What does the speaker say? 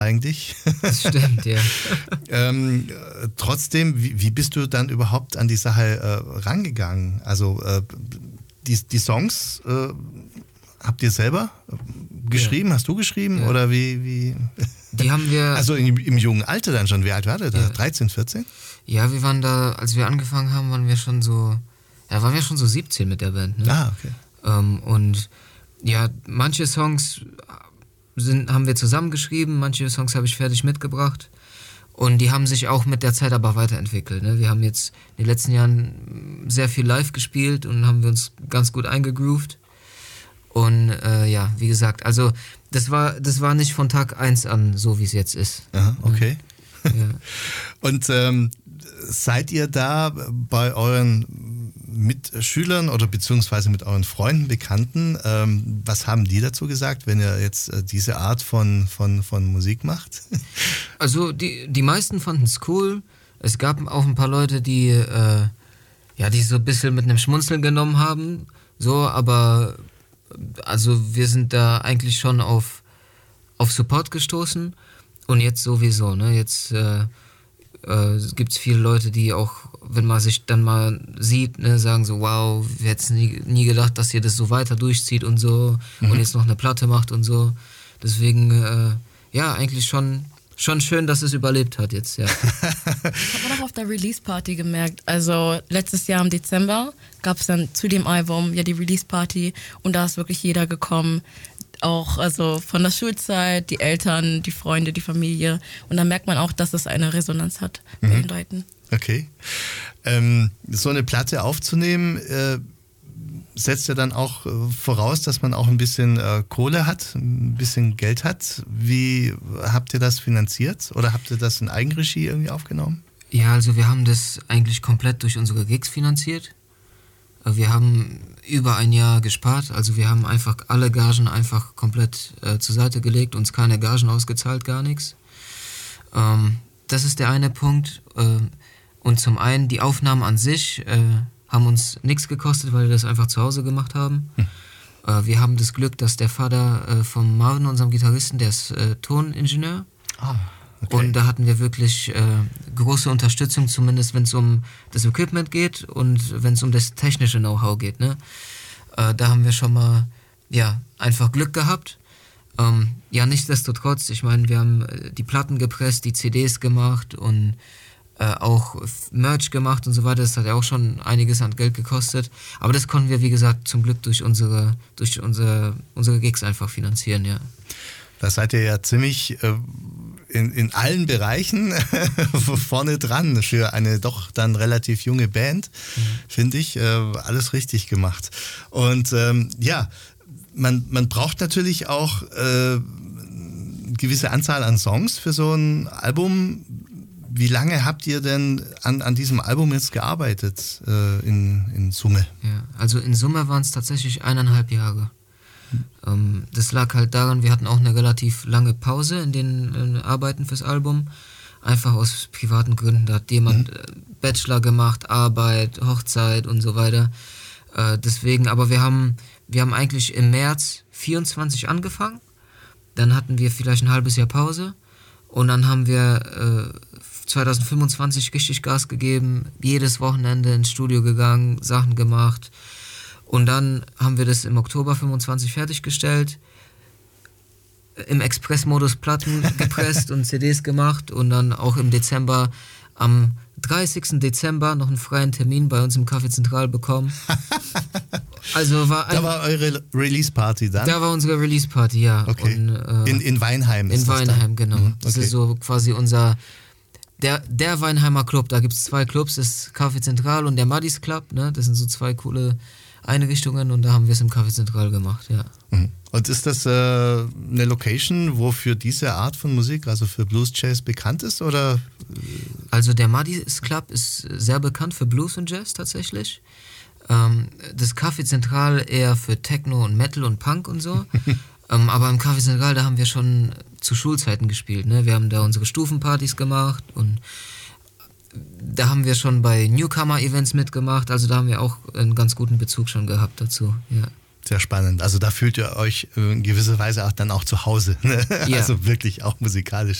eigentlich. Das stimmt, ja. Trotzdem, wie bist du dann überhaupt an die Sache rangegangen? Also die Songs habt ihr selber geschrieben? Ja. Hast du geschrieben? Ja. Oder wie? Die haben wir... Also im jungen Alter dann schon. Wie alt war der da? Ja. 13, 14? Ja, wir waren da, als wir angefangen haben, waren wir schon so 17 mit der Band. Ne? Ah, okay. Und ja, manche Songs haben wir zusammengeschrieben, manche Songs habe ich fertig mitgebracht und die haben sich auch mit der Zeit aber weiterentwickelt. Ne? Wir haben jetzt in den letzten Jahren sehr viel live gespielt und haben wir uns ganz gut eingegroovt und ja, wie gesagt, also das war nicht von Tag 1 an so, wie es jetzt ist. Aha, okay. Ja. Und seid ihr da bei euren Mitschülern oder beziehungsweise mit euren Freunden, Bekannten, was haben die dazu gesagt, wenn ihr jetzt diese Art von Musik macht? Also die meisten fanden es cool. Es gab auch ein paar Leute, die so ein bisschen mit einem Schmunzeln genommen haben. So, aber also wir sind da eigentlich schon auf Support gestoßen. Und jetzt sowieso, ne? Jetzt gibt es viele Leute, die auch, wenn man sich dann mal sieht, ne, sagen so, wow, wir hätten nie gedacht, dass ihr das so weiter durchzieht und so und jetzt noch eine Platte macht und so. Deswegen, ja, eigentlich schon schön, dass es überlebt hat jetzt, ja. Das hat man auch auf der Release-Party gemerkt. Also letztes Jahr im Dezember gab es dann zu dem Album ja die Release-Party und da ist wirklich jeder gekommen. Auch also von der Schulzeit, die Eltern, die Freunde, die Familie. Und da merkt man auch, dass es eine Resonanz hat bei den Leuten. Okay. So eine Platte aufzunehmen, setzt ja dann auch voraus, dass man auch ein bisschen Kohle hat, ein bisschen Geld hat. Wie habt ihr das finanziert? Oder habt ihr das in Eigenregie irgendwie aufgenommen? Ja, also wir haben das eigentlich komplett durch unsere Gigs finanziert. Wir haben über ein Jahr gespart, also wir haben einfach alle Gagen einfach komplett zur Seite gelegt, uns keine Gagen ausgezahlt, gar nichts. Das ist der eine Punkt. Und zum einen, die Aufnahmen an sich haben uns nichts gekostet, weil wir das einfach zu Hause gemacht haben. Wir haben das Glück, dass der Vater von Marvin, unserem Gitarristen, der ist Toningenieur. Okay. Und da hatten wir wirklich große Unterstützung, zumindest wenn es um das Equipment geht und wenn es um das technische Know-how geht. Ne? Da haben wir schon mal einfach Glück gehabt. Nichtsdestotrotz, ich meine, wir haben die Platten gepresst, die CDs gemacht und auch Merch gemacht und so weiter. Das hat ja auch schon einiges an Geld gekostet. Aber das konnten wir, wie gesagt, zum Glück durch unsere Gigs einfach finanzieren, ja. Da seid ihr ja ziemlich in allen Bereichen vorne dran für eine doch dann relativ junge Band, finde ich. Alles richtig gemacht. Und man braucht natürlich auch eine gewisse Anzahl an Songs für so ein Album. Wie lange habt ihr denn an diesem Album jetzt gearbeitet in Summe? Ja, also in Summe waren es tatsächlich 1,5 Jahre. Das lag halt daran, wir hatten auch eine relativ lange Pause in den Arbeiten fürs Album. Einfach aus privaten Gründen. Da hat jemand Bachelor gemacht, Arbeit, Hochzeit und so weiter. Deswegen, aber wir haben eigentlich im März 24 angefangen. Dann hatten wir vielleicht ein halbes Jahr Pause. Und dann haben wir 2025 richtig Gas gegeben. Jedes Wochenende ins Studio gegangen, Sachen gemacht. Und dann haben wir das im Oktober 25 fertiggestellt, im Express-Modus Platten gepresst und CDs gemacht und dann auch im Dezember, am 30. Dezember noch einen freien Termin bei uns im Café Zentral bekommen. Also da war eure Release-Party dann? Da war unsere Release-Party, ja. Okay. Und, in Weinheim ist das? In Weinheim, genau. Okay. Das ist so quasi der Weinheimer Club. Da gibt es 2 Clubs, das Café Zentral und der Muddies Club. Ne? Das sind so 2 coole Einrichtungen und da haben wir es im Café Zentral gemacht, ja. Und ist das eine Location, wo für diese Art von Musik, also für Blues Jazz, bekannt ist, oder? Also der Muddies Club ist sehr bekannt für Blues und Jazz tatsächlich. Das Café Zentral eher für Techno und Metal und Punk und so. Aber im Café Zentral, da haben wir schon zu Schulzeiten gespielt, ne? Wir haben da unsere Stufenpartys gemacht und da haben wir schon bei Newcomer-Events mitgemacht, also da haben wir auch einen ganz guten Bezug schon gehabt dazu, ja. Sehr spannend. Also da fühlt ihr euch in gewisser Weise auch dann auch zu Hause. Ne? Ja. Also wirklich auch musikalisch